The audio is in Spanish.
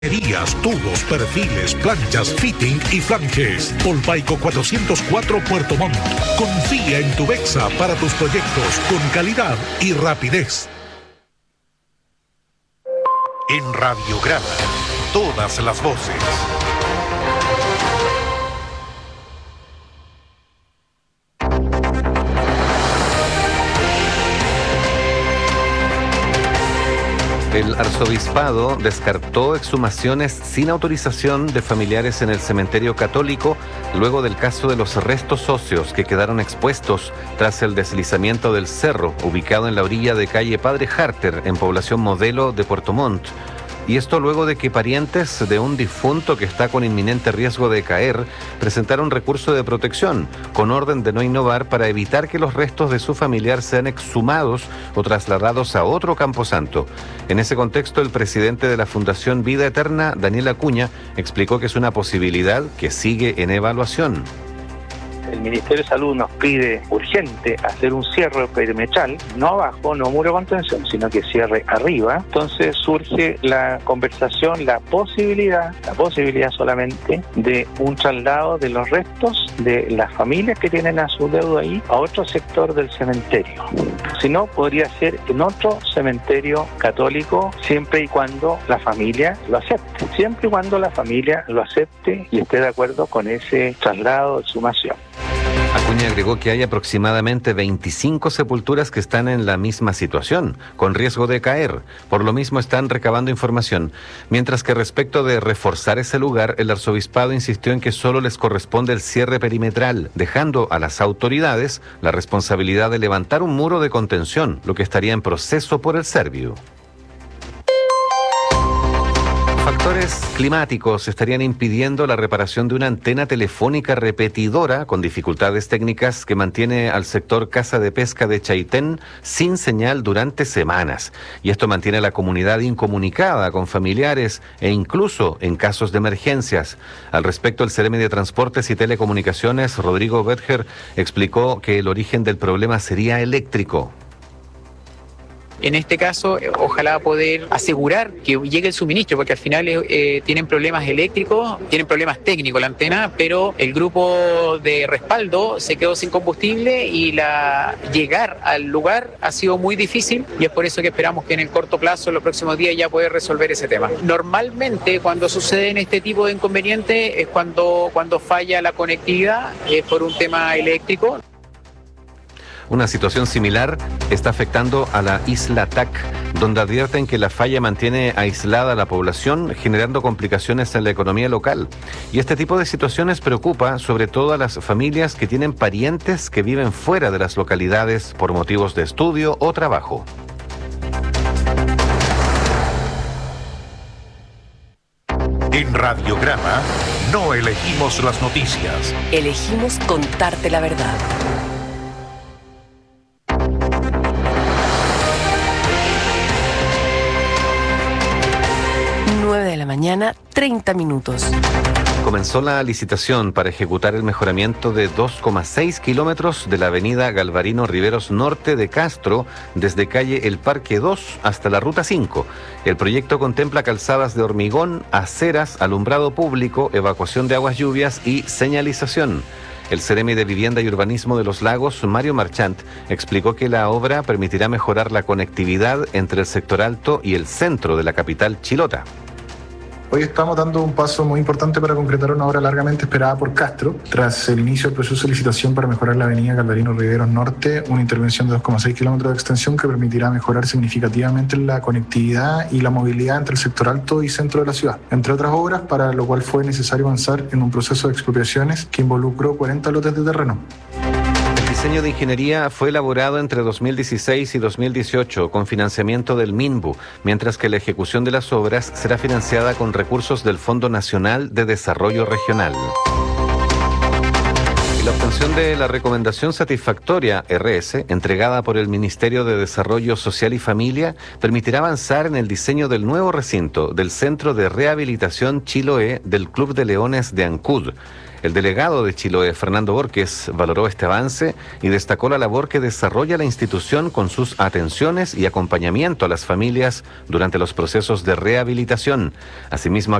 Tubos, perfiles, planchas, fitting y flanges. Polpaico 404 Puerto Montt. Confía en tu Bexa para tus proyectos con calidad y rapidez. En Radiograma, todas las voces. El arzobispado descartó exhumaciones sin autorización de familiares en el cementerio católico luego del caso de los restos óseos que quedaron expuestos tras el deslizamiento del cerro ubicado en la orilla de calle Padre Harter en población Modelo de Puerto Montt. Y esto luego de que parientes de un difunto que está con inminente riesgo de caer presentaron recurso de protección con orden de no innovar para evitar que los restos de su familiar sean exhumados o trasladados a otro camposanto. En ese contexto, el presidente de la Fundación Vida Eterna, Daniel Acuña, explicó que es una posibilidad que sigue en evaluación. El Ministerio de Salud nos pide urgente hacer un cierre perimetral, no abajo, no muro de contención, sino que cierre arriba. Entonces surge la conversación, la posibilidad solamente de un traslado de los restos de las familias que tienen a su deuda ahí a otro sector del cementerio. Si no, podría ser en otro cementerio católico, siempre y cuando la familia lo acepte. Siempre y cuando la familia lo acepte y esté de acuerdo con ese traslado de exhumación. Acuña agregó que hay aproximadamente 25 sepulturas que están en la misma situación, con riesgo de caer. Por lo mismo están recabando información. Mientras que respecto de reforzar ese lugar, el arzobispado insistió en que solo les corresponde el cierre perimetral, dejando a las autoridades la responsabilidad de levantar un muro de contención, lo que estaría en proceso por el Serviu. Factores climáticos estarían impidiendo la reparación de una antena telefónica repetidora con dificultades técnicas que mantiene al sector Casa de Pesca de Chaitén sin señal durante semanas. Y esto mantiene a la comunidad incomunicada con familiares e incluso en casos de emergencias. Al respecto, el Seremi de Transportes y Telecomunicaciones, Rodrigo Betger, explicó que el origen del problema sería eléctrico. En este caso, ojalá poder asegurar que llegue el suministro, porque al final tienen problemas eléctricos, tienen problemas técnicos la antena, pero el grupo de respaldo se quedó sin combustible y llegar al lugar ha sido muy difícil y es por eso que esperamos que en el corto plazo, en los próximos días, ya poder resolver ese tema. Normalmente, cuando suceden este tipo de inconvenientes es cuando falla la conectividad por un tema eléctrico. Una situación similar está afectando a la isla TAC, donde advierten que la falla mantiene aislada a la población, generando complicaciones en la economía local. Y este tipo de situaciones preocupa sobre todo a las familias que tienen parientes que viven fuera de las localidades por motivos de estudio o trabajo. En Radiograma no elegimos las noticias. Elegimos contarte la verdad. 9 de la mañana, 30 minutos. Comenzó la licitación para ejecutar el mejoramiento de 2,6 kilómetros de la avenida Galvarino Riveros Norte de Castro, desde calle El Parque 2 hasta la Ruta 5. El proyecto contempla calzadas de hormigón, aceras, alumbrado público, evacuación de aguas lluvias y señalización. El Seremi de Vivienda y Urbanismo de Los Lagos, Mario Marchant, explicó que la obra permitirá mejorar la conectividad entre el sector alto y el centro de la capital chilota. Hoy estamos dando un paso muy importante para concretar una obra largamente esperada por Castro. Tras el inicio del proceso de licitación para mejorar la avenida Galvarino Riveros Norte, una intervención de 2,6 kilómetros de extensión que permitirá mejorar significativamente la conectividad y la movilidad entre el sector alto y centro de la ciudad. Entre otras obras, para lo cual fue necesario avanzar en un proceso de expropiaciones que involucró 40 lotes de terreno. El diseño de ingeniería fue elaborado entre 2016 y 2018 con financiamiento del MINBU, mientras que la ejecución de las obras será financiada con recursos del Fondo Nacional de Desarrollo Regional. Y la obtención de la recomendación satisfactoria RS, entregada por el Ministerio de Desarrollo Social y Familia, permitirá avanzar en el diseño del nuevo recinto del Centro de Rehabilitación Chiloé del Club de Leones de Ancud. El delegado de Chiloé, Fernando Borges, valoró este avance y destacó la labor que desarrolla la institución con sus atenciones y acompañamiento a las familias durante los procesos de rehabilitación. Asimismo,